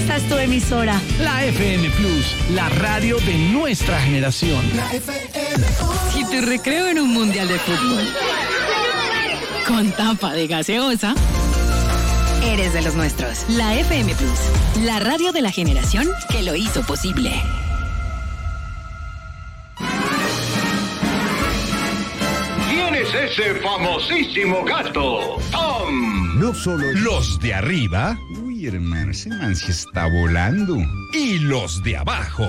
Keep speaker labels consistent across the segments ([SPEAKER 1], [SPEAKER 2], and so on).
[SPEAKER 1] Esta es tu emisora.
[SPEAKER 2] La FM Plus, la radio de nuestra generación.
[SPEAKER 3] La FM.
[SPEAKER 1] Y tu recreo en un mundial de fútbol. Con tapa de gaseosa. Eres de los nuestros. La FM Plus, la radio de la generación que lo hizo posible.
[SPEAKER 4] ¿Quién es ese famosísimo gato? ¡Tom!
[SPEAKER 5] No solo
[SPEAKER 6] Los de arriba. Uy, hermano, ese man sí está volando. Y los de abajo.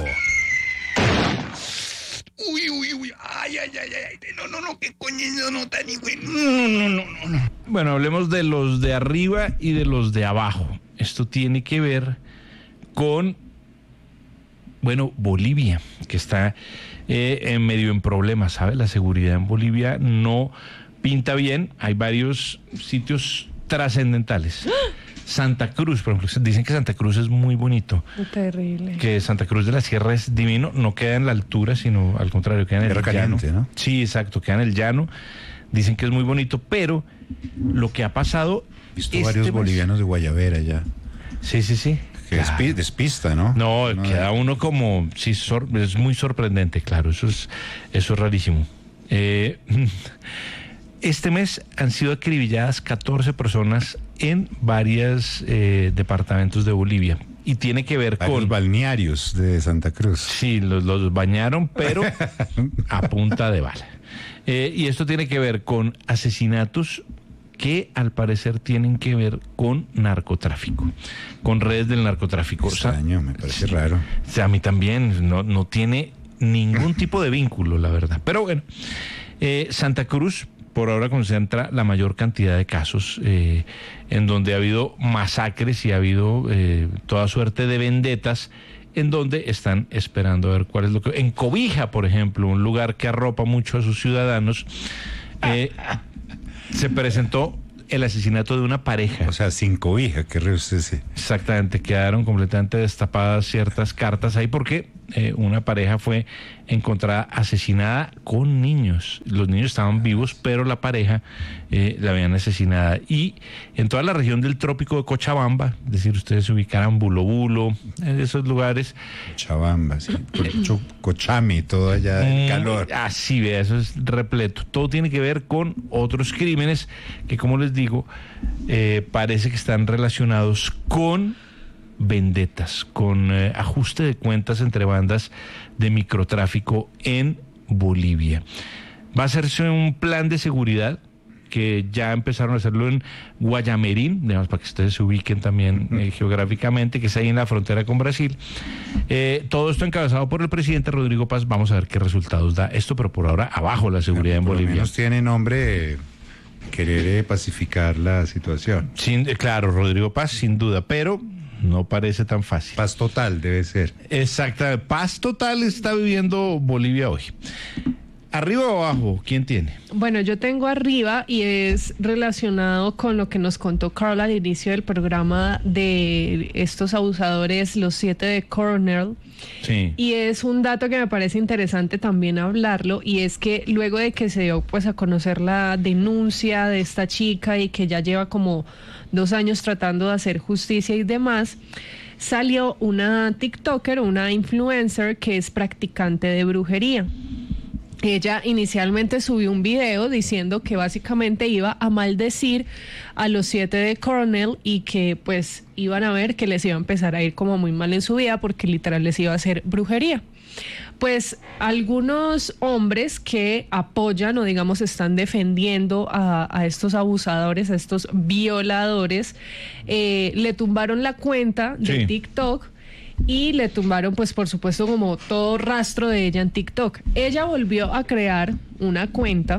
[SPEAKER 6] Uy. Ay. No, qué coño no tan güey. No.
[SPEAKER 7] Bueno, hablemos de los de arriba y de los de abajo. Esto tiene que ver con, Bolivia, que está medio en problemas, ¿sabe? La seguridad en Bolivia no pinta bien. Hay varios sitios trascendentales. Santa Cruz, por ejemplo, dicen que Santa Cruz es muy bonito.
[SPEAKER 8] Terrible. Que
[SPEAKER 7] Santa Cruz de la Sierra es divino, no queda en la altura, sino al contrario, queda en el llano. ¿No? Sí, exacto, queda en el llano. Dicen que es muy bonito, pero lo que ha pasado...
[SPEAKER 5] He visto varios bolivianos de Guayabera ya.
[SPEAKER 7] Sí.
[SPEAKER 5] Que despista, ¿no?
[SPEAKER 7] No, queda uno como... Sí, es muy sorprendente, claro, eso es rarísimo. Este mes han sido acribilladas 14 personas en varios departamentos de Bolivia. Y tiene que ver con...
[SPEAKER 5] Los balnearios de Santa Cruz.
[SPEAKER 7] Sí, los bañaron, pero a punta de bala. Y esto tiene que ver con asesinatos que al parecer tienen que ver con narcotráfico, con redes del narcotráfico.
[SPEAKER 5] Extraño, me parece raro.
[SPEAKER 7] O sea, a mí también no tiene ningún tipo de vínculo, la verdad. Pero bueno, Santa Cruz por ahora concentra la mayor cantidad de casos en donde ha habido masacres y ha habido toda suerte de vendetas, en donde están esperando a ver cuál es lo que... En Cobija, por ejemplo, un lugar que arropa mucho a sus ciudadanos, se presentó el asesinato de una pareja.
[SPEAKER 5] O sea, sin cobija, ¿qué río usted sí?
[SPEAKER 7] Exactamente, quedaron completamente destapadas ciertas cartas ahí porque una pareja fue encontrada asesinada con niños. Los niños estaban vivos, pero la pareja la habían asesinada. Y en toda la región del trópico de Cochabamba, es decir, ustedes se ubicarán Bulo, en esos lugares.
[SPEAKER 5] Cochabamba, sí. Cochami, todo allá el calor.
[SPEAKER 7] Así, vea, eso es repleto. Todo tiene que ver con otros crímenes que, como les digo, parece que están relacionados con vendetas, con ajuste de cuentas entre bandas de microtráfico en Bolivia. Va a hacerse un plan de seguridad que ya empezaron a hacerlo en Guayamerín, digamos, para que ustedes se ubiquen también geográficamente, que es ahí en la frontera con Brasil. Todo esto encabezado por el presidente Rodrigo Paz. Vamos a ver qué resultados da esto, pero por ahora abajo la seguridad en Bolivia.
[SPEAKER 5] Por lo menos tiene nombre querer pacificar la situación.
[SPEAKER 7] Claro, Rodrigo Paz, sin duda, pero no parece tan fácil.
[SPEAKER 5] Paz total debe ser.
[SPEAKER 7] Exactamente, paz total está viviendo Bolivia hoy. ¿Arriba o abajo? ¿Quién tiene?
[SPEAKER 8] Bueno, yo tengo arriba y es relacionado con lo que nos contó Carla al inicio del programa de estos abusadores, los 7 de Coronel.
[SPEAKER 7] Sí.
[SPEAKER 8] Y es un dato que me parece interesante también hablarlo, y es que luego de que se dio pues a conocer la denuncia de esta chica y que ya lleva como 2 años tratando de hacer justicia y demás, salió una TikToker, una influencer que es practicante de brujería. Ella inicialmente subió un video diciendo que básicamente iba a maldecir a los 7 de Coronel y que pues iban a ver que les iba a empezar a ir como muy mal en su vida porque literal les iba a hacer brujería. Pues algunos hombres que apoyan o digamos están defendiendo a estos abusadores, a estos violadores, le tumbaron la cuenta de TikTok. Y le tumbaron, pues por supuesto, como todo rastro de ella en TikTok. Ella volvió a crear una cuenta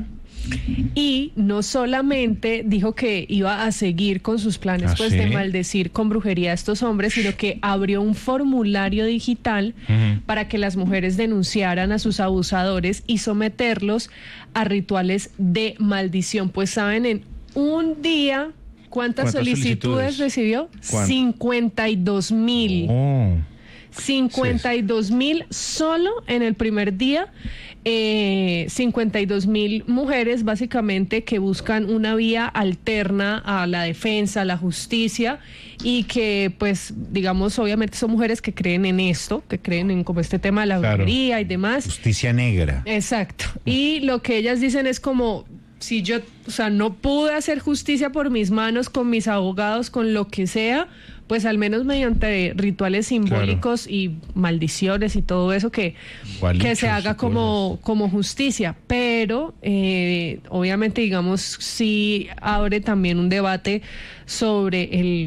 [SPEAKER 8] y no solamente dijo que iba a seguir con sus planes pues de maldecir con brujería a estos hombres, sino que abrió un formulario digital para que las mujeres denunciaran a sus abusadores y someterlos a rituales de maldición. Pues saben, en un día... ¿Cuántas solicitudes recibió? 52,000. 52,000 solo en el primer día. 52,000 mujeres básicamente que buscan una vía alterna a la defensa, a la justicia, y que pues digamos obviamente son mujeres que creen en esto, que creen en como este tema de la brujería y demás.
[SPEAKER 6] Justicia negra.
[SPEAKER 8] Exacto. Y lo que ellas dicen es como, si yo, o sea, no pude hacer justicia por mis manos, con mis abogados, con lo que sea, pues al menos mediante rituales simbólicos y maldiciones y todo eso que se haga como justicia. Pero obviamente, digamos, sí abre también un debate sobre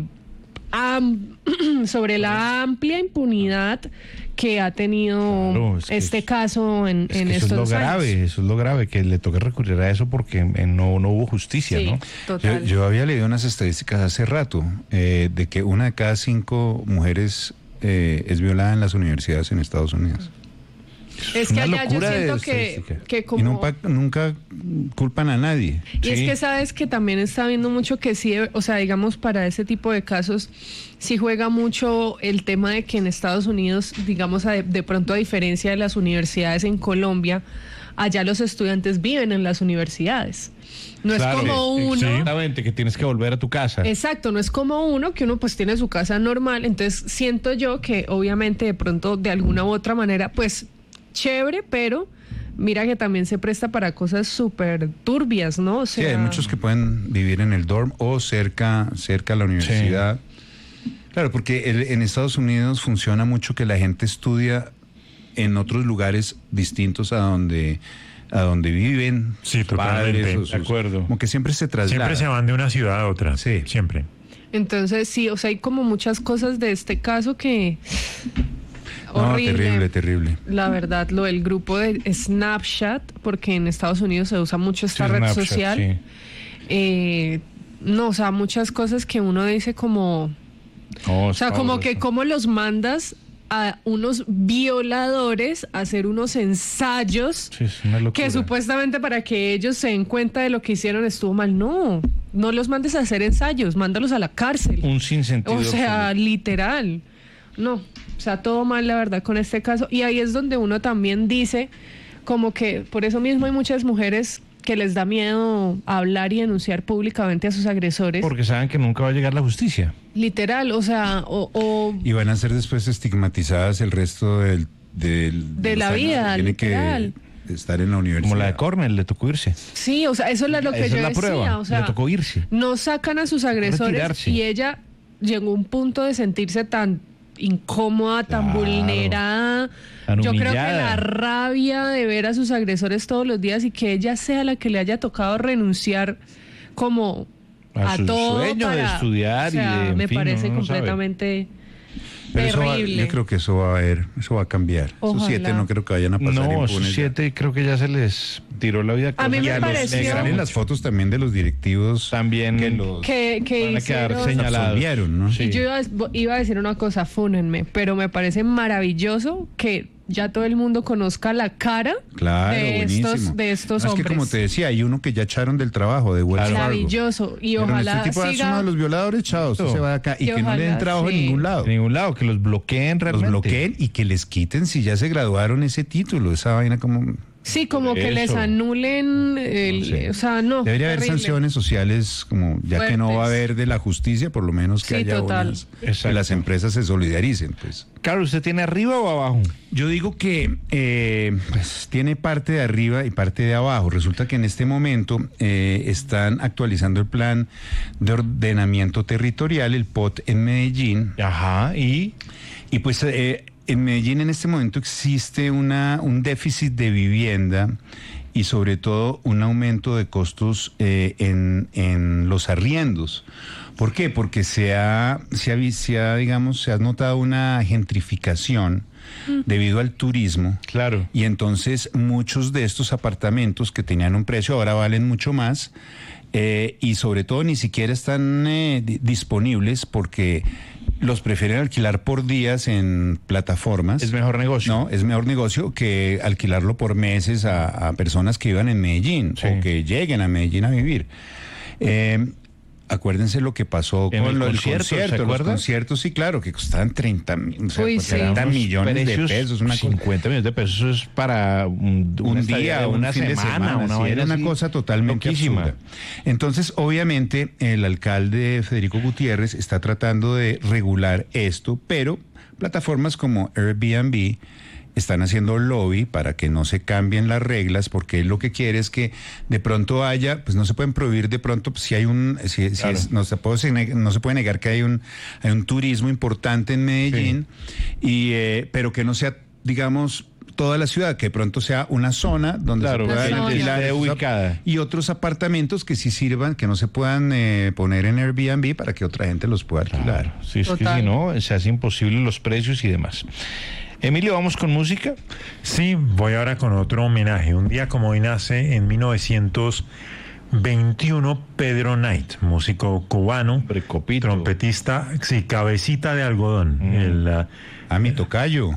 [SPEAKER 8] sobre la amplia impunidad que ha tenido este caso en estos años.
[SPEAKER 7] Eso es lo grave, que le toque recurrir a eso porque no hubo justicia,
[SPEAKER 8] sí,
[SPEAKER 7] ¿no?
[SPEAKER 8] Total.
[SPEAKER 6] Yo había leído unas estadísticas hace rato de que 1 de cada 5 mujeres es violada en las universidades en Estados Unidos.
[SPEAKER 8] Es que allá yo siento que como...
[SPEAKER 6] Y nunca culpan a nadie.
[SPEAKER 8] Y es que sabes que también está viendo mucho que sí, o sea, digamos, para ese tipo de casos sí juega mucho el tema de que en Estados Unidos, digamos, de pronto a diferencia de las universidades en Colombia, allá los estudiantes viven en las universidades. No es como uno...
[SPEAKER 7] Exactamente, que tienes que volver a tu casa.
[SPEAKER 8] Exacto, no es como uno que uno pues tiene su casa normal. Entonces siento yo que obviamente de pronto de alguna u otra manera pues... chévere, pero mira que también se presta para cosas súper turbias, ¿no? O sea,
[SPEAKER 6] sí, hay muchos que pueden vivir en el dorm o cerca a la universidad. Sí. Claro, porque en Estados Unidos funciona mucho que la gente estudia en otros lugares distintos a donde viven.
[SPEAKER 3] Sí, totalmente.
[SPEAKER 6] De acuerdo. Como que siempre se trasladan.
[SPEAKER 3] Siempre se van de una ciudad a otra.
[SPEAKER 6] Sí.
[SPEAKER 3] Siempre.
[SPEAKER 8] Entonces, sí, o sea, hay como muchas cosas de este caso que...
[SPEAKER 6] horrible. Terrible.
[SPEAKER 8] La verdad, lo del grupo de Snapchat, porque en Estados Unidos se usa mucho esta red
[SPEAKER 7] Snapchat,
[SPEAKER 8] social.
[SPEAKER 7] Sí.
[SPEAKER 8] No, o sea, muchas cosas que uno dice como... o sea, como que cómo los mandas a unos violadores a hacer unos ensayos que supuestamente para que ellos se den cuenta de lo que hicieron estuvo mal. No los mandes a hacer ensayos, mándalos a la cárcel.
[SPEAKER 7] Un sinsentido.
[SPEAKER 8] O sea, literal. No, o sea, todo mal, la verdad, con este caso. Y ahí es donde uno también dice, como que por eso mismo hay muchas mujeres que les da miedo hablar y denunciar públicamente a sus agresores.
[SPEAKER 7] Porque saben que nunca va a llegar la justicia.
[SPEAKER 8] Literal, o sea,
[SPEAKER 6] y van a ser después estigmatizadas el resto de
[SPEAKER 8] la vida,
[SPEAKER 6] tiene
[SPEAKER 8] literal.
[SPEAKER 6] Que estar en la universidad.
[SPEAKER 7] Como la de Cornell, le tocó irse.
[SPEAKER 8] Sí, o sea, eso es lo que
[SPEAKER 7] Esa
[SPEAKER 8] yo
[SPEAKER 7] es la
[SPEAKER 8] decía.
[SPEAKER 7] prueba.
[SPEAKER 8] O sea,
[SPEAKER 7] le tocó irse.
[SPEAKER 8] No sacan a sus agresores
[SPEAKER 7] retirarse.
[SPEAKER 8] y ella llegó a un punto de sentirse tan incómoda, tan vulnerada. Yo creo que la rabia de ver a sus agresores todos los días y que ella sea la que le haya tocado renunciar como a
[SPEAKER 7] su
[SPEAKER 8] todo
[SPEAKER 7] sueño de estudiar, o sea,
[SPEAKER 8] y me parece completamente terrible.
[SPEAKER 6] Yo creo que eso va a cambiar.
[SPEAKER 8] Ojalá.
[SPEAKER 6] Esos 7 no creo que vayan a pasar impunes.
[SPEAKER 7] Esos 7 creo que ya se les tiró la vida.
[SPEAKER 8] A mí me pareció...
[SPEAKER 6] Salen las fotos también de los directivos
[SPEAKER 7] también
[SPEAKER 8] que
[SPEAKER 7] van a quedar señalados,
[SPEAKER 6] ¿no?
[SPEAKER 8] Sí. Y yo iba a decir una cosa, fúnenme, pero me parece maravilloso que ya todo el mundo conozca la cara de estos hombres.
[SPEAKER 6] Es que como te decía, hay uno que ya echaron del trabajo, de Wells Fargo.
[SPEAKER 8] Maravilloso. Y ojalá
[SPEAKER 6] este tipo
[SPEAKER 8] siga...
[SPEAKER 6] es uno de los violadores, chao, usted se va de acá. Y que no le den trabajo en ningún lado.
[SPEAKER 7] En ningún lado, que los bloqueen realmente.
[SPEAKER 6] Los bloqueen y que les quiten si ya se graduaron ese título, esa vaina como...
[SPEAKER 8] Sí, como que les anulen o sea, no.
[SPEAKER 6] Debería haber sanciones sociales, como ya fuertes. Que no va a haber de la justicia, por lo menos que haya unas, que las empresas se solidaricen, pues.
[SPEAKER 7] Claro, ¿usted tiene arriba o abajo?
[SPEAKER 6] Yo digo que pues, tiene parte de arriba y parte de abajo. Resulta que en este momento están actualizando el plan de ordenamiento territorial, el POT en Medellín.
[SPEAKER 7] Ajá, y
[SPEAKER 6] pues en Medellín en este momento existe un déficit de vivienda y sobre todo un aumento de costos en los arriendos. ¿Por qué? Porque se ha notado una gentrificación debido al turismo.
[SPEAKER 7] Claro.
[SPEAKER 6] Y entonces muchos de estos apartamentos que tenían un precio ahora valen mucho más. Y sobre todo ni siquiera están disponibles porque los prefieren alquilar por días en plataformas.
[SPEAKER 7] Es mejor negocio.
[SPEAKER 6] No, es mejor negocio que alquilarlo por meses a personas que vivan en Medellín o que lleguen a Medellín a vivir. acuérdense lo que pasó
[SPEAKER 7] En
[SPEAKER 6] con
[SPEAKER 7] el
[SPEAKER 6] lo del
[SPEAKER 7] concierto, ¿se
[SPEAKER 6] concierto. Los
[SPEAKER 7] acuerda?
[SPEAKER 6] conciertos, sí, claro, que costaban 30
[SPEAKER 8] Uy, sí.
[SPEAKER 6] millones de
[SPEAKER 7] Precios,
[SPEAKER 6] pesos. Una
[SPEAKER 7] 50 millones de pesos, eso es para un
[SPEAKER 6] día,
[SPEAKER 7] una
[SPEAKER 6] fin de semana,
[SPEAKER 7] una
[SPEAKER 6] sí,
[SPEAKER 7] vaina
[SPEAKER 6] era una
[SPEAKER 7] así
[SPEAKER 6] cosa totalmente
[SPEAKER 7] loquísima.
[SPEAKER 6] absurda. Entonces, obviamente, el alcalde Federico Gutiérrez está tratando de regular esto, pero plataformas como Airbnb están haciendo lobby para que no se cambien las reglas, porque él lo que quiere es que de pronto haya, pues no se pueden prohibir de pronto, pues, si hay
[SPEAKER 7] Claro.
[SPEAKER 6] no se puede negar que hay un turismo importante en Medellín, pero que no sea, digamos, toda la ciudad, que de pronto sea una zona donde
[SPEAKER 7] Claro,
[SPEAKER 6] se puedan
[SPEAKER 8] que
[SPEAKER 6] alquilar
[SPEAKER 7] esté
[SPEAKER 6] esos
[SPEAKER 7] ubicada.
[SPEAKER 6] y otros apartamentos que sí sirvan, que no se puedan poner en Airbnb para que otra gente los pueda alquilar.
[SPEAKER 7] Claro, sí, es que
[SPEAKER 8] Total.
[SPEAKER 7] si no, se hace imposible los precios y demás. Emilio, ¿vamos con música?
[SPEAKER 3] Sí, voy ahora con otro homenaje. Un día como hoy nace en 1921 Pedro Knight, músico cubano,
[SPEAKER 7] Hombre, Copito.
[SPEAKER 3] trompetista, sí, cabecita de algodón.
[SPEAKER 6] A mi tocayo.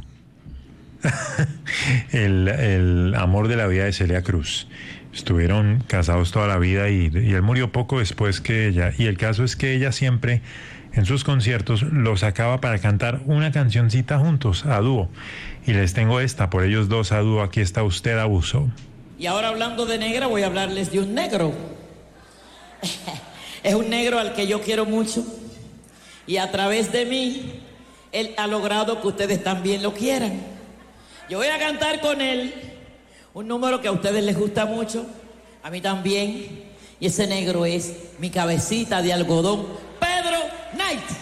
[SPEAKER 3] El amor de la vida de Celia Cruz. Estuvieron casados toda la vida y él murió poco después que ella. Y el caso es que ella siempre en sus conciertos los sacaba para cantar una cancioncita juntos, a dúo. Y les tengo esta, por ellos dos a dúo. Aquí está Usted Abusó.
[SPEAKER 9] Y ahora hablando de negra, voy a hablarles de un negro. Es un negro al que yo quiero mucho. Y a través de mí, él ha logrado que ustedes también lo quieran. Yo voy a cantar con él un número que a ustedes les gusta mucho, a mí también. Y ese negro es mi cabecita de algodón, Pedro Knight.